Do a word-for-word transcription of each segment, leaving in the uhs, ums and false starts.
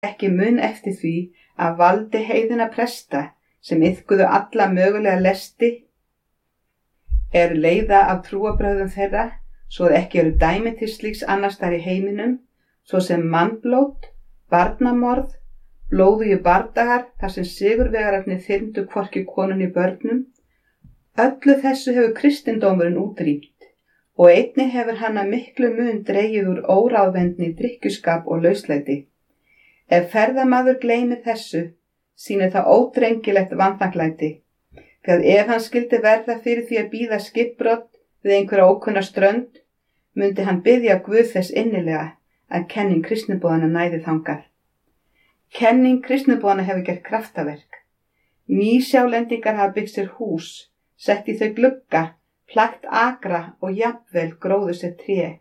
ekki mun eftir því að valdi heiðinna presta sem iðkuðu alla mögulega lesti eru leiða af trúarbrögðum þeirra, svo að ekki eru dæmi til slíks annars staðar í heiminum, svo sem mannblót, barnamorð, blóðugir bardagar þar sem sigurvegararnir þyrmdu hvorki konunni börnum. Öllu þessu hefur kristindómurinn útrýmt og einnig hefur hann að miklu mun dregið úr óráðvendni, drykkjuskap og lauslæti. Ef ferðamaður gleymir þessu, sýnir það ódrengilegt vandnaklæti, þegar ef hann skildi verða fyrir því að bíða skipbrot við einhverja ókunna strönd, mundi hann biðja Guð þess innilega að kenning kristniboðanna næði þangað. Kenning kristniboðanna hefur gert kraftaverk. Nýsjálendingar hafa byggt sér hús, sett í þau glugga, plagt akra og jafnvel gróðu sér tré.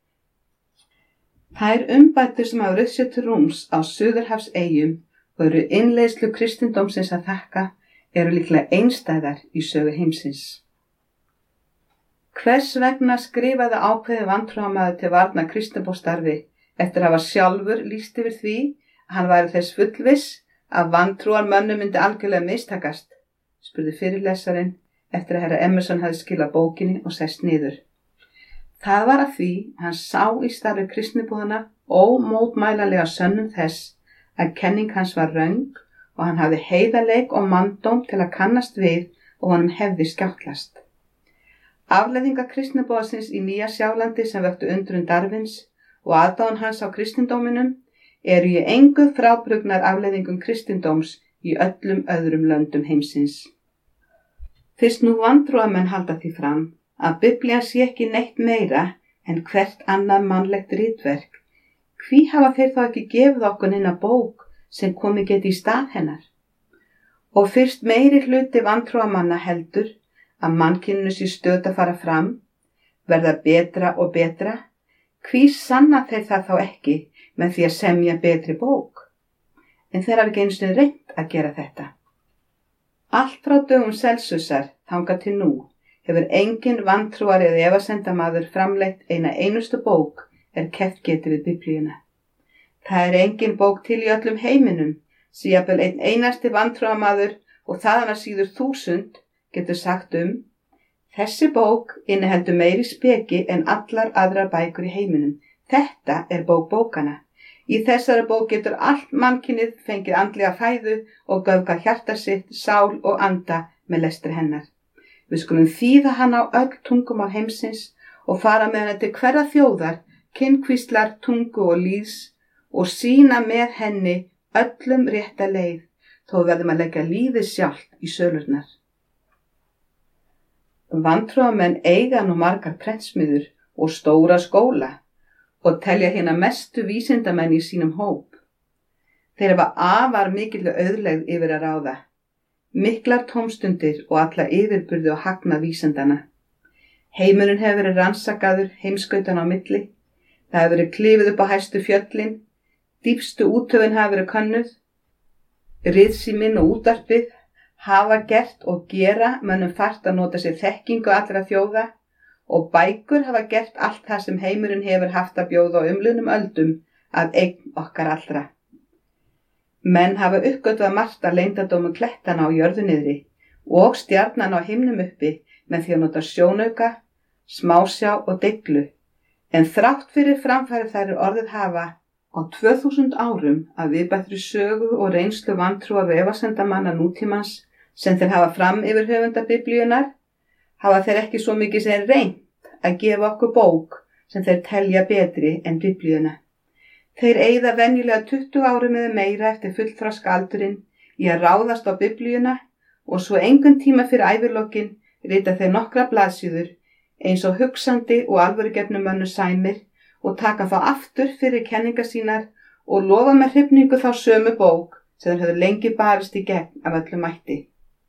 Þær umbætur sem hafa rutt sér til rúms á Suðurhafseyjum og eru innleiðslu kristindómsins að þakka eru líklega einstæðar í sögu heimsins. Hvers vegna skrifaði ákveðið vantrúarmaður til varnar kristniboðsstarfi eftir að hafa sjálfur lýst yfir því að hann væri þess fullviss að vantrúarmönnum myndi algjörlega mistakast, spurði fyrirlesarinn eftir að herra Emerson hafði skilað bókinni og sest niður. Það var að því hann sá í starfi kristniboðanna ómótmælanlega sönnun þess að kenning hans var röng og hann hafði heiðarleik og manndóm til að kannast við og honum hefði skjáttlast. Afleiðingar kristniboðsins í Nýja-Sjálandi sem vöktu undrun Darwins og aðdáun hans á kristindóminum eru í engu frábrugðnar afleiðingum kristindóms í öllum öðrum löndum heimsins. Fyrst nú vantrúarmenn halda því fram að Biblían sé ekki neitt meira en hvert annað mannlegt ritverk, hví hafa þeir þá ekki gefið okkur neina bók sem komi geti í stað hennar? Og fyrst meiri hluti vantrúarmanna heldur að mannkyninu sé stöðugt að fara fram, verða betra og betra, hví sanna þeir það þá ekki með því að semja betri bók? En þeir hafa ekki einu sinni reynt að gera þetta. Allt frá dögum Celsusar þangað til nú hefur engin vantrúar eða efasemdamaður framleitt eina einustu bók er keppt getið við Biblíuna. Það er engin bók til í öllum heiminum, sem jafnvel einn einasti vantrúarmaður og þaðan að síður þúsund getur sagt um: þessi bók inniheldur meiri speki en allar aðrar bækur í heiminum. Þetta er bók bókanna. Í þessari bók getur allt mannkynið fengið andlega fæðu og göfgað hjarta sitt, sál og anda með lestri hennar. Við skulum þýða hann á öll tungumál heimsins og fara með henni til hverra þjóðar, kynkvíslar, tungu og lýðs og sýna með henni öllum rétta leið, þó verðum að leggja lífið sjálft í sölurnar. Vantrúarmenn eiga nú margar prentsmiður og stóra skóla og telja hérna mestu vísindamenn í sínum hóp. Þeir hafa afar mikilvæg auðlegð yfir að ráða, miklar tómstundir og alla yfirburði og hagnað vísindana. Heimurinn hefur verið rannsakaður heimskautan á milli, það hefur verið klifið upp á hæstu fjöllin, dýpstu úthöfin hafa verið könnuð, ritsíminn og útvarpið hafa gert og gera mönnum fært að nota sér þekkingu allra þjóða og bækur hafa gert allt það sem heimurinn hefur haft að bjóða á umliðnum öldum að eign okkar allra. Menn hafa uppgötvað margt að leyndardómum klettana á jörðu niðri og stjarnan á himnum uppi með því að nota sjónauka, smásjá og deiglu, en þrátt fyrir framfæri þær er orðið hafa á tvö þúsund árum að viðbættri sögu og reynslu vantrúar og efasemdamanna nútímans sem þeir hafa fram yfir höfunda Biblíunnar, hafa þeir ekki svo mikið sem reynt að gefa okkur bók sem þeir telja betri en Biblíuna. Þeir eyða venjulega tuttugu árum eða meira eftir fullþroska aldurinn í að ráðast á Biblíuna og svo engan tíma fyrir ævilokin rita þeir nokkra blaðsíður eins og hugsandi og alvörugefnum mönnum sæmir og taka þá aftur fyrir kenningar sínar og lofa með hrifningu þá sömu bók sem þeir höfðu lengi barist í gegn af öllum mætti.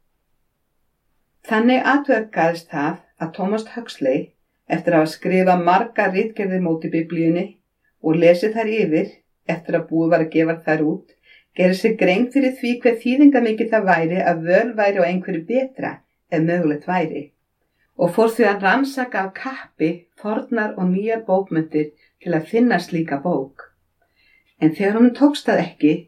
Þannig atverkaðist það að Thomas Huxley, eftir að hafa skrifað marga ritgerðir móti Biblíunni og lesið þær yfir, eftir að búið var að gefa þær út, gerði sig grein fyrir því hver þýðingamikið það væri að völ væri á einhverju betra ef mögulegt væri, og fór því að rannsaka af kappi fornar og nýjar bókmenntir til að finna slíka bók. En þegar honum tókst það ekki,